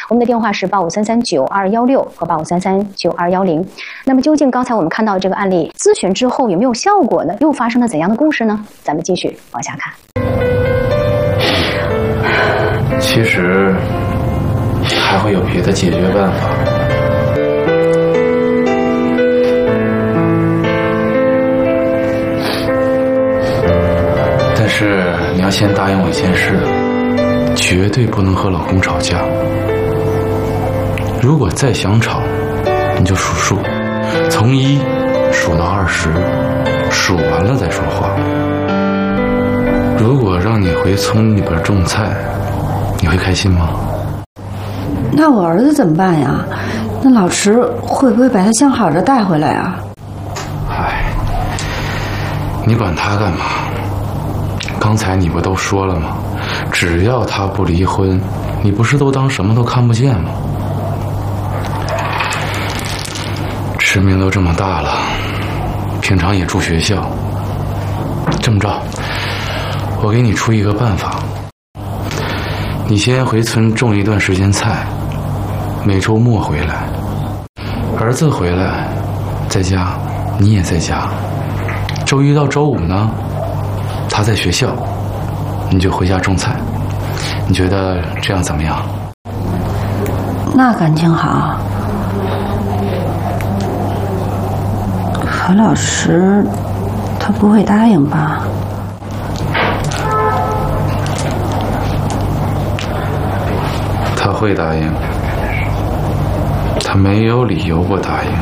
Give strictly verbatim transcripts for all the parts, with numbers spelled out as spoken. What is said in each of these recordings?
我们的电话是八五三三九二幺六和八五三三九二幺零。那么究竟刚才我们看到这个案例咨询之后有没有效果呢？又发生了怎样的故事呢？咱们继续往下看。 其实还会有别的解决办法。但是你要先答应我一件事，绝对不能和老公吵架。如果再想吵，你就数数，从一数到二十，数完了再说话。如果让你回村里边种菜，你会开心吗？ 那我儿子怎么办呀？那老池会不会把他相好着带回来啊？ 唉，你管他干嘛？刚才你不都说了吗？只要他不离婚，你不是都当什么都看不见吗？池明都这么大了，平常也住学校。这么着，我给你出一个办法，你先回村种一段时间菜，每周末回来，儿子回来在家，你也在家。周一到周五呢，他在学校，你就回家种菜。你觉得这样怎么样？ 那感情好。何老师他不会答应吧？ 他会答应，他没有理由不答应。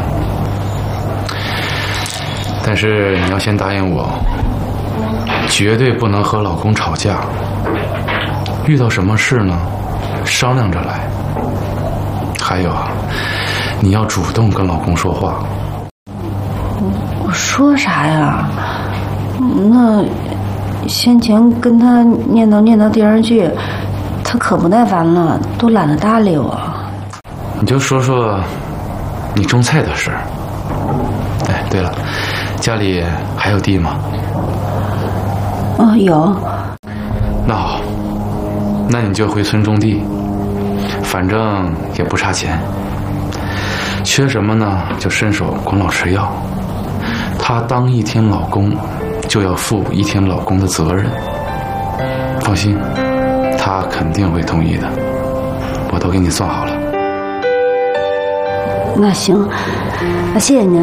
但是你要先答应我，绝对不能和老公吵架。遇到什么事呢，商量着来。还有啊，你要主动跟老公说话。 我说啥呀？那先前跟他念叨念叨电视剧，他可不耐烦了，都懒得搭理我。 你就说说你种菜的事儿。哎，对了，家里还有地吗？ 哦，有。 那好，那你就回村种地，反正也不差钱。缺什么呢，就伸手管老池要。他当一天老公，就要负一天老公的责任。放心，他肯定会同意的，我都给你算好了。 那行，那谢谢您。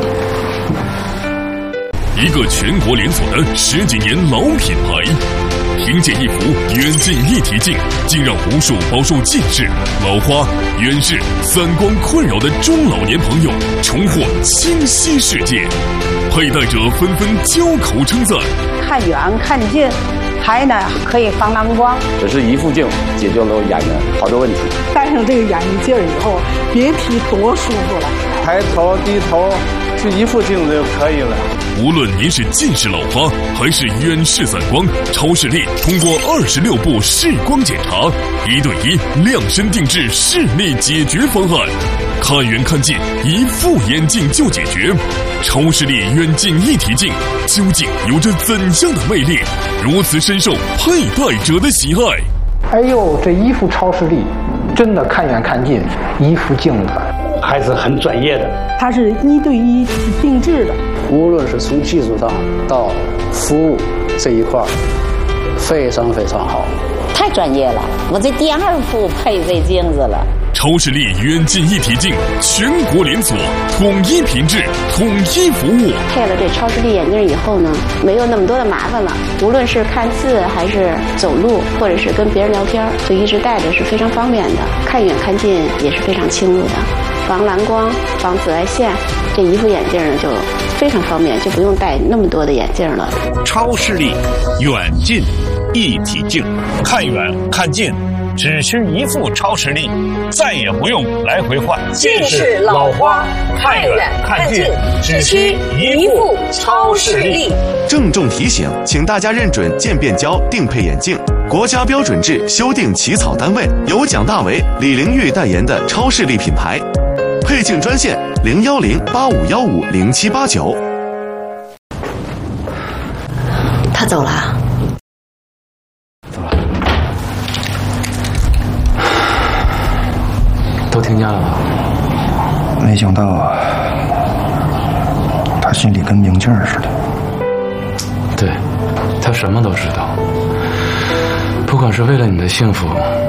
一个全国连锁的十几年老品牌，凭借一幅远近一体镜，竟让无数饱受近视、老花、远视、散光困扰的中老年朋友重获清晰世界。佩戴者纷纷交口称赞。 看远看近，还呢可以防蓝光。 这是一副镜解决了眼的好多问题。 戴上这个眼镜以后，别提多舒服了。 抬头低头，就一副镜子就可以了。 无论您是近视老花还是远视散光，超视力通过二十六步视光检查，一对一量身定制视力解决方案。看远看近，一副眼镜就解决。超视力远近一体镜究竟有着怎样的魅力，如此深受佩戴者的喜爱？ 哎呦，这一副超视力，真的看远看近，一副镜子， 还是很专业的。 它是一对一定制的， 无论是从技术上到服务这一块，非常非常好。 太专业了，我这第二副配这镜子了。 超视力远近一体镜，全国连锁，统一品质，统一服务。 配了这超视力眼镜以后呢，没有那么多的麻烦了。无论是看字，还是走路，或者是跟别人聊天，就一直戴着是非常方便的。看远看近也是非常清楚的，防蓝光、防紫外线，这一副眼镜呢就非常方便，就不用戴那么多的眼镜了。 超视力远近一体镜，看远看近。只需一副超视力，再也不用来回换。 近视老花，看远看近，只需一副超视力。 郑重提醒，请大家认准渐变胶定配眼镜，国家标准制修订起草单位由蒋大为、李玲玉代言的超视力品牌。配镜专线零幺零八五幺五零七八九。 他走了。 都听见了吧？ 没想到啊，他心里跟明镜似的。 对，他什么都知道，不管是为了你的幸福，